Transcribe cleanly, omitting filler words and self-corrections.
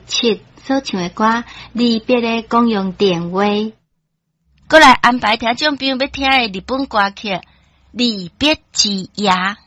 7所唱的歌，离别的公用电话。 过来安排听众朋友要听的日本歌曲《离别之夜》。